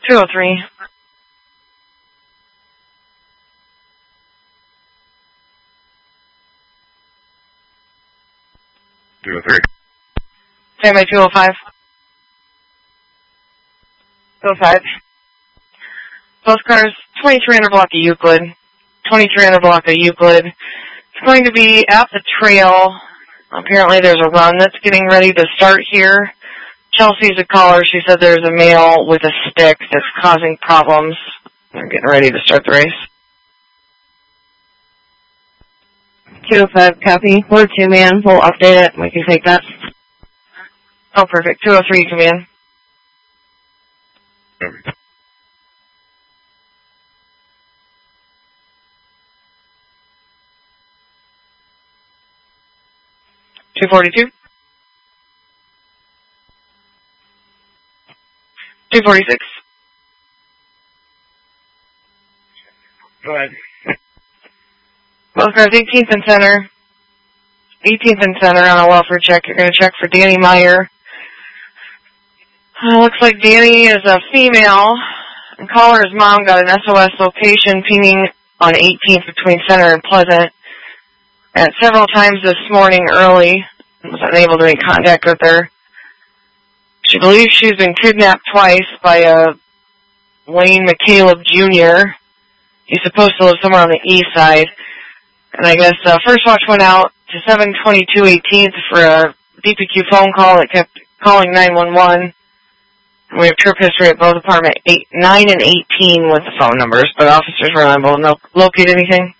203. 203. Stand by 205. 205. Both cars, 2300 block of Euclid. 2300 block of Euclid. It's going to be at the trail. Apparently there's a run that's getting ready to start here. Chelsea's a caller. She said there's a male with a stick that's causing problems. They're getting ready to start the race. 205, copy. We're 2-man. We'll update it. We can take that. Oh, perfect. 203, come in. Okay. 242. 246. Go ahead. Both cars, 18th and center. 18th and center on a welfare check. You're going to check for Danny Meyer. Looks like Danny is a female. And caller's mom got an SOS location pinging on 18th between Center and Pleasant. And several times this morning early, was unable to make contact with her. She believes she's been kidnapped twice by a Wayne McCaleb Jr. He's supposed to live somewhere on the east side. And I guess First Watch went out to 722 18th for a DPQ phone call that kept calling 911. And we have trip history at both apartment 9 and 18 with the phone numbers, but officers were unable to locate anything.